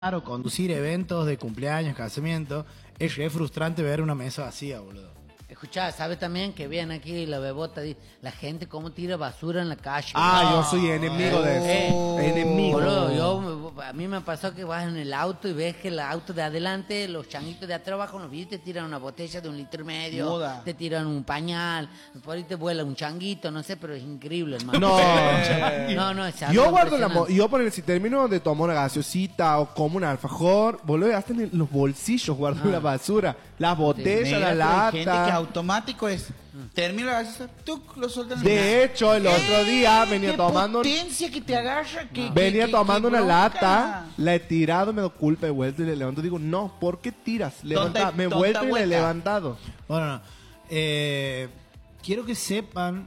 o conducir eventos de cumpleaños, casamiento, es re frustrante ver una mesa vacía, boludo. Escuchá, ¿sabe también que viene aquí la bebota? La gente cómo tira basura en la calle. Yo soy enemigo de eso. Enemigo. Boludo, a mí me pasó que vas en el auto y ves que el auto de adelante, los changuitos de atrás bajan los vidrios y te tiran una botella de 1,5 litros. Muda. Te tiran un pañal, por ahí te vuela un changuito, no sé, pero es increíble, hermano. No, es algo Yo guardo impresionante. yo por si termino de tomar una gaseosita o como un alfajor, boludo, hasta en los bolsillos guardo la basura, las botellas, la lata. Hay gente que automático es termina la gaseosa, tú lo sueltas. De hecho, el otro día venía tomando potencia que te agarra, venía tomando una bronca. lata, la he tirado, me doy culpa, he vuelto y le levanto. Digo, no, ¿por qué tiras? Levanta, me he vuelto y le he levantado. Bueno, no. Quiero que sepan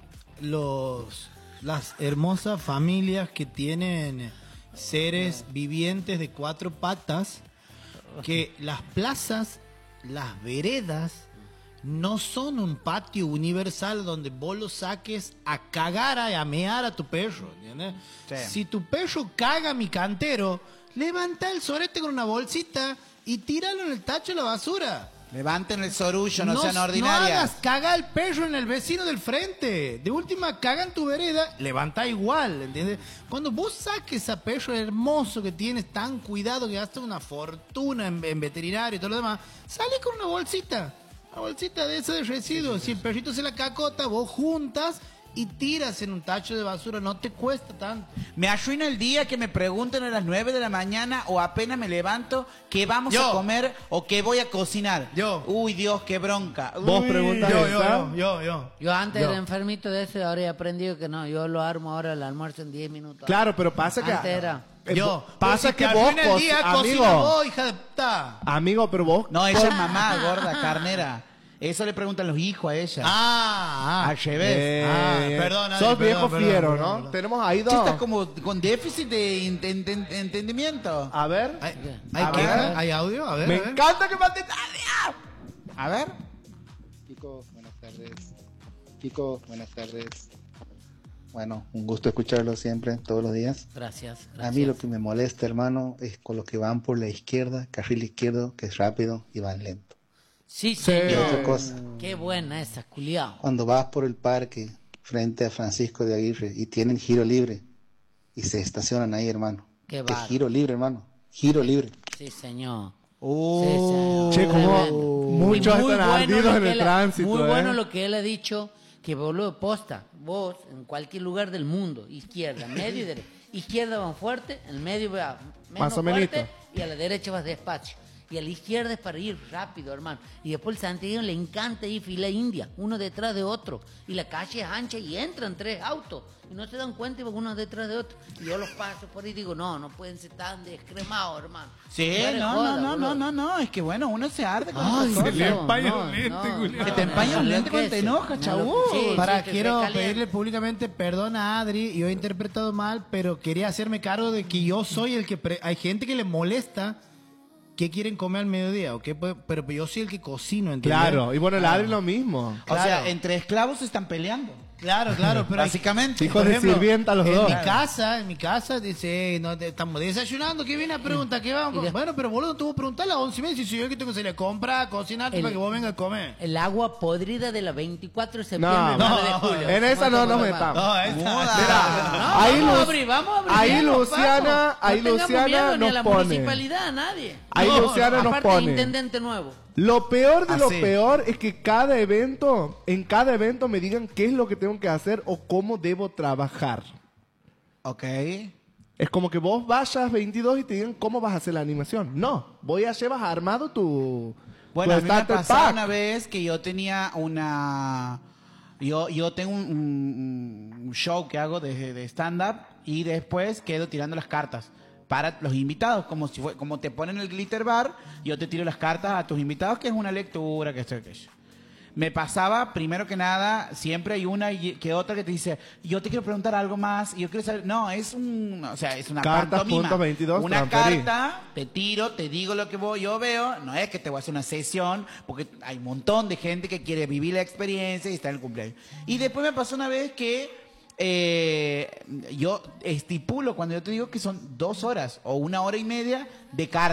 las hermosas familias que tienen seres vivientes de 4 patas, que las plazas, las veredas, no son un patio universal donde vos lo saques a cagar, a mear a tu perro, ¿entiendes? Sí. Si tu perro caga a mi cantero, levanta el sorete con una bolsita y tíralo en el tacho de la basura. Levanten el sorullo, no sean No ordinarias. hagas cagar el perro en el vecino del frente. De última, caga en tu vereda, levanta igual, ¿entiendes? Cuando vos saques a perro hermoso que tienes tan cuidado que gastas una fortuna en veterinario y todo lo demás, sale con una bolsita de ese de residuos. Si el perrito se la cacota, vos juntas y tiras en un tacho de basura, no te cuesta tanto. Me arruina el día que me pregunten a las 9 de la mañana o apenas me levanto qué vamos a comer o qué voy a cocinar. Uy, Dios, qué bronca. Vos preguntas Yo Antes era enfermito de eso y ahora he aprendido que no. Yo lo armo ahora el almuerzo en 10 minutos. Claro, pero pasa que Antes era... pasa pero que si vos al final del día cocina vos, hija de puta. Amigo, pero vos No, ella es mamá, gorda, carnera. Eso le preguntan los hijos a ella. Al revés. Perdón, sos viejo perdón, fiero, perdón, ¿no? perdón. Tenemos ahí Tú dos. estás como con déficit de entendimiento. A ver. ¿Hay audio? A ver. Me a ver. encanta que manden audio. A ver. Chicos, buenas tardes. Bueno, un gusto escucharlo siempre, todos los días. Gracias. A mí lo que me molesta, hermano, es con los que van por la izquierda, carril izquierdo, que es rápido y van lento. Sí, Y otra cosa, Qué buena esa, culiao. cuando vas por el parque frente a Francisco de Aguirre y tienen giro libre y se estacionan ahí, hermano. Qué Es bárbaro. giro libre, hermano. Giro libre. Sí, señor. Che, como muchos Y muy están bueno ardidos lo en que el él- tránsito. Muy bueno lo que él ha dicho, que boludo, posta, vos en cualquier lugar del mundo, izquierda, medio y derecha. Izquierda van fuerte, en el medio va menos Más o menos. fuerte y a la derecha vas despacio. Y a la izquierda es para ir rápido, hermano. Y después el santiagueño le encanta ir fila india, uno detrás de otro. Y la calle es ancha y entran 3 autos. Y no se dan cuenta y van uno detrás de otro. Y yo los paso por ahí y digo, no pueden ser tan descremados, hermano. Sí, Ya eres no, joda, no, boludo. no, es que bueno, uno se arde con Ay, esas se cosas. le empaña un lente, Se te empaña un lente cuando te enojas, chabú. Quiero pedirle públicamente perdón a Adri, yo he interpretado mal, pero quería hacerme cargo de que yo soy el que... Hay gente que le molesta qué quieren comer al mediodía, pero yo soy el que cocino, ¿entiendes? Claro, y bueno, el Adri lo mismo. O sea, entre esclavos se están peleando. Claro, pero básicamente. Hijos por de ejemplo, sirvienta los dos. En mi casa dice, no, estamos desayunando, ¿qué viene a preguntar? ¿Qué vamos? Bueno, pero boludo, tú vas a preguntar a las 11:30 si soy yo que tengo que salir a comprar, cocinar, para que vos vengas a comer. El agua podrida de la 24 de septiembre, No, 9 de julio. en esa no nos metamos. Esa. Ahí vamos a Luz- abrir, vamos a abrir. ahí bien, Luciana- vamos. ahí no tengamos Luciana miedo ni a nos la pone. municipalidad, a nadie. Ahí Luciana nos aparte pone. intendente nuevo. Lo peor de lo Así. peor es que en cada evento me digan qué es lo que tengo que hacer o cómo debo trabajar. Ok. Es como que vos vayas 22 y te digan cómo vas a hacer la animación. No, voy a llevar armado tu... Bueno, tu a mí me starter pasó pack. una vez que yo tenía una... Yo tengo un show que hago de stand-up y después quedo tirando las cartas para los invitados, como te ponen el glitter bar, yo te tiro las cartas a tus invitados, que es una lectura, que esto, aquello. Me pasaba, primero que nada, siempre hay una que otra que te dice, yo te quiero preguntar algo más, y yo quiero saber, no, es una Cartas pantomima. punto 22, Una transferí. carta, te tiro, te digo lo que yo veo, no es que te voy a hacer una sesión, porque hay un montón de gente que quiere vivir la experiencia y está en el cumpleaños. Y después me pasó una vez que Yo estipulo cuando yo te digo que son 2 horas o 1 hora y media de carga.